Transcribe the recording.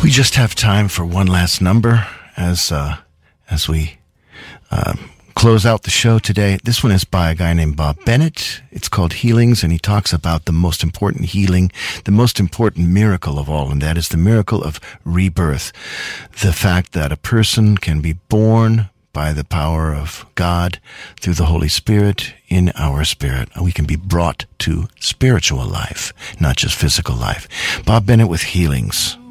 We just have time for one last number as we close out the show today. This one is by a guy named Bob Bennett. It's called Healings, and he talks about the most important healing, the most important miracle of all, and that is the miracle of rebirth. The fact that a person can be born by the power of God through the Holy Spirit in our spirit. We can be brought to spiritual life, not just physical life. Bob Bennett with Healings.